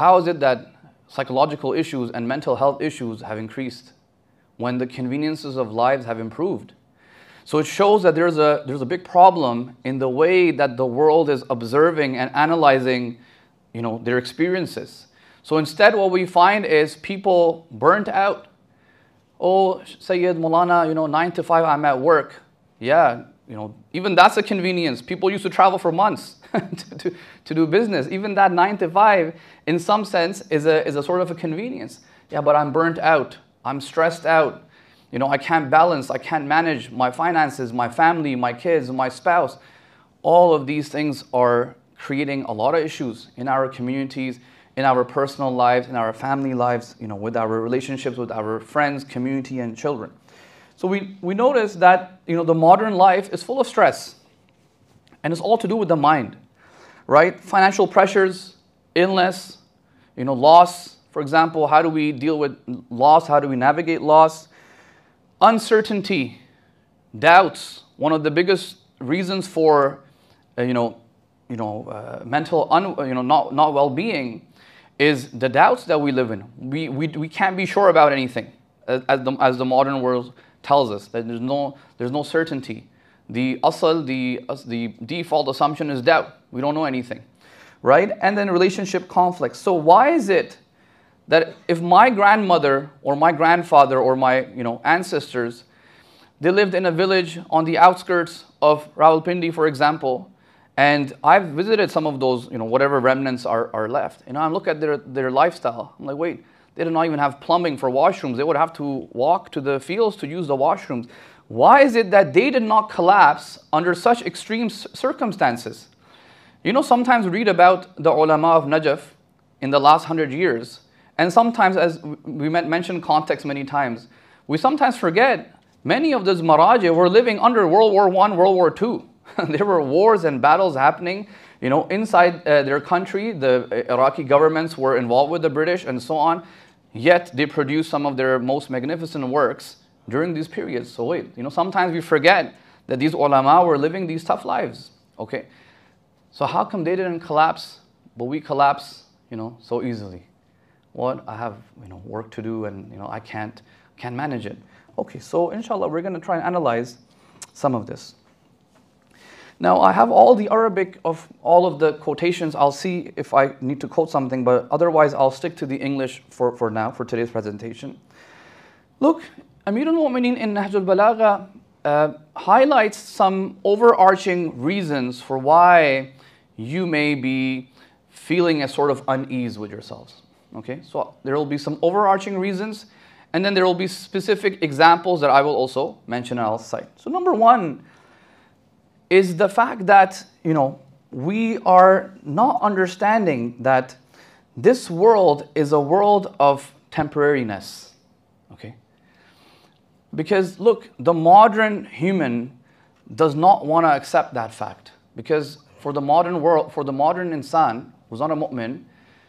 how is it that psychological issues and mental health issues have increased when the conveniences of lives have improved? So it shows that there's a big problem in the way that the world is observing and analyzing, their experiences. So instead, what we find is people burnt out. Oh, Sayyid Maulana, 9 to 5, I'm at work. Yeah, even that's a convenience. People used to travel for months to do business. Even that 9 to 5, in some sense, is a sort of a convenience. Yeah, but I'm burnt out. I'm stressed out. I can't balance. I can't manage my finances, my family, my kids, my spouse. All of these things are creating a lot of issues in our communities, in our personal lives, in our family lives, with our relationships with our friends, community, and children. So we notice that, the modern life is full of stress. And it's all to do with the mind, right? Financial pressures, illness, loss. For example, how do we deal with loss? How do we navigate loss? Uncertainty, doubts. One of the biggest reasons for, mental not well-being is the doubts that we live in. We can't be sure about anything, as the modern world tells us that there's no certainty. The asal, the default assumption is doubt. We don't know anything, right? And then relationship conflicts. So why is it that if my grandmother or my grandfather or my ancestors, they lived in a village on the outskirts of Rawalpindi, for example, and I've visited some of those, whatever remnants are left, I look at their lifestyle. I'm like, wait, they did not even have plumbing for washrooms. They would have to walk to the fields to use the washrooms. Why is it that they did not collapse under such extreme circumstances? Sometimes we read about the ulama of Najaf in the last 100 years. And sometimes, as we mentioned context many times, we sometimes forget many of those Maraji were living under World War I, World War II. There were wars and battles happening, inside their country. The Iraqi governments were involved with the British and so on. Yet they produced some of their most magnificent works during these periods. So wait, sometimes we forget that these ulama were living these tough lives. Okay, so how come they didn't collapse, but we collapse, so easily? What? I have work to do, and I can't manage it. Okay, so inshallah we're going to try and analyze some of this. Now I have all the Arabic of all of the quotations. I'll see if I need to quote something, but otherwise I'll stick to the English for now, for today's presentation. Look, Amir al-Mu'mineen in Nahj al-Balagha highlights some overarching reasons for why you may be feeling a sort of unease with yourselves. Okay, so there will be some overarching reasons, and then there will be specific examples that I will also mention and I'll cite. So number one is the fact that, we are not understanding that this world is a world of temporariness. Okay? Because look, the modern human does not want to accept that fact. Because for the modern world, for the modern insan, who's not a mu'min,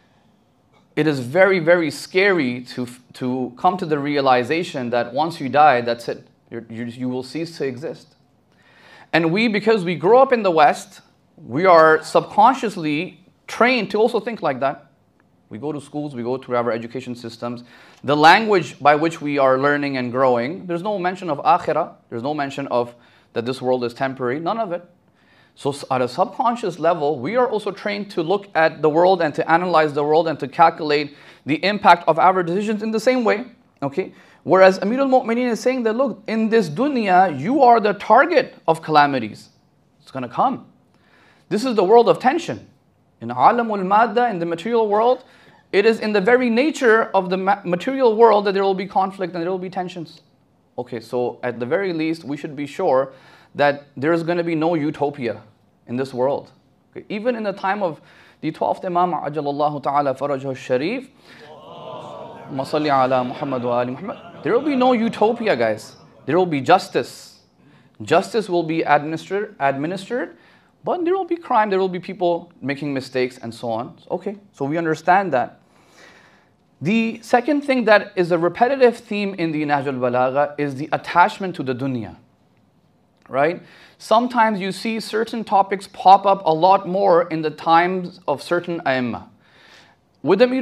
it is very, very scary to come to the realization that once you die, that's it. You will cease to exist. And because we grow up in the West, we are subconsciously trained to also think like that. We go to schools, we go through our education systems. The language by which we are learning and growing, there's no mention of akhirah. There's no mention of that this world is temporary. None of it. So at a subconscious level, we are also trained to look at the world and to analyze the world and to calculate the impact of our decisions in the same way. Okay? Whereas Amir al-Mu'mineen is saying that, look, in this dunya, you are the target of calamities. It's going to come. This is the world of tension. In alamul madda, in the material world, it is in the very nature of the material world that there will be conflict and there will be tensions. Okay, so at the very least, we should be sure that there is going to be no utopia in this world. Okay, even in the time of the 12th Imam, Ajalallahu ta'ala farajahu sharif, there will be no utopia, guys. There will be justice. Justice will be administered, but there will be crime, there will be people making mistakes and so on. Okay, so we understand that. The second thing that is a repetitive theme in the Nahj al-Balagha is the attachment to the dunya. Right? Sometimes you see certain topics pop up a lot more in the times of certain A'immah. With the